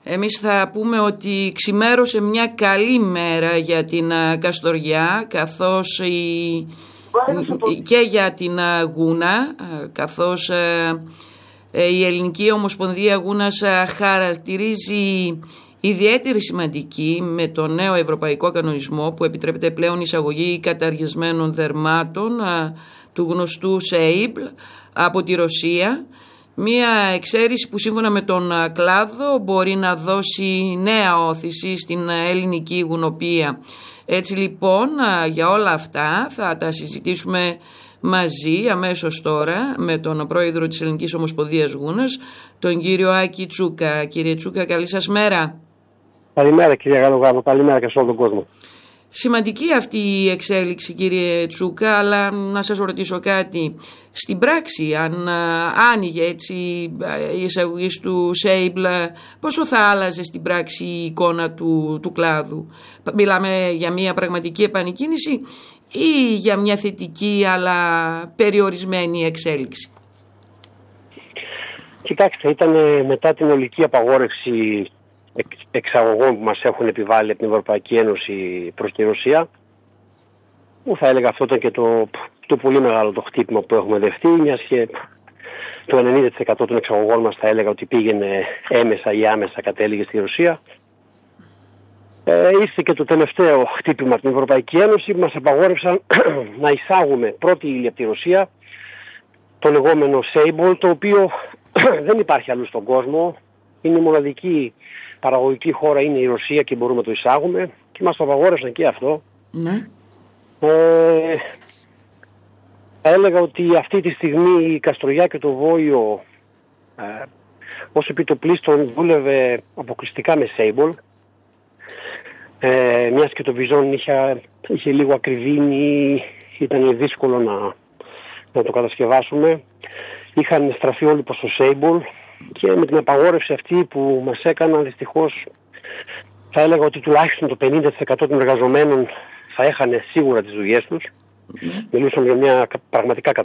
Εμείς θα πούμε ότι ξημέρωσε μια καλή μέρα για την Καστοριά, καθώς και για την Γούνα, καθώς η Ελληνική Ομοσπονδία Γούνας χαρακτηρίζει ιδιαίτερη σημαντική με το νέο ευρωπαϊκό κανονισμό που επιτρέπεται πλέον εισαγωγή καταργισμένων δερμάτων του γνωστού ΣΕΙΠΛ από τη Ρωσία. Μία εξαίρεση που σύμφωνα με τον κλάδο μπορεί να δώσει νέα όθηση στην ελληνική γουνοπία. Έτσι λοιπόν για όλα αυτά θα τα συζητήσουμε μαζί αμέσως τώρα με τον πρόεδρο της Ελληνικής Ομοσπονδίας Γούνας, τον κύριο Άκη Τσούκα. Κύριε Τσούκα, καλή σας μέρα. Καλημέρα κύριε Γαλογάβο, καλημέρα και σε όλο τον κόσμο. Σημαντική αυτή η εξέλιξη κύριε Τσούκα, αλλά να σας ρωτήσω κάτι. Στην πράξη, αν άνοιγε έτσι η εισαγωγή του ΣΕΙΠΛ, πόσο θα άλλαζε στην πράξη η εικόνα του κλάδου? Μιλάμε για μια πραγματική επανεκκίνηση ή για μια θετική αλλά περιορισμένη εξέλιξη? Κοιτάξτε, ήταν μετά την ολική απαγόρευση εξαγωγών που μας έχουν επιβάλει από την Ευρωπαϊκή Ένωση προς τη Ρωσία, που θα έλεγα αυτό ήταν και το πολύ μεγάλο το χτύπημα που έχουμε δεχτεί, μιας και το 90% των εξαγωγών μας θα έλεγα ότι πήγαινε έμεσα ή άμεσα κατέληγε στη Ρωσία. Ήρθε και το τελευταίο χτύπημα από την Ευρωπαϊκή Ένωση που μας απαγόρευσαν να εισάγουμε πρώτη ύλη από τη Ρωσία, το λεγόμενο Sable, το οποίο δεν υπάρχει αλλού στον κόσμο. Είναι η μοναδική παραγωγική χώρα, είναι η Ρωσία και μπορούμε να το εισάγουμε και μας το απαγόρευσαν και αυτό. Ναι. Θα έλεγα ότι αυτή τη στιγμή η Καστοριά και το Βόλιο ως επιτοπλίστων δούλευε αποκλειστικά με Sable. Μιας και το Βιζόν είχε λίγο ακριβήνει, ήταν δύσκολο να το κατασκευάσουμε. Είχαν στραφεί όλοι προς το Sable και με την απαγόρευση αυτή που μας έκαναν, δυστυχώς θα έλεγα ότι τουλάχιστον το 50% των εργαζομένων θα έχανε σίγουρα τις δουλειές τους. Μιλούσαμε για μια πραγματικά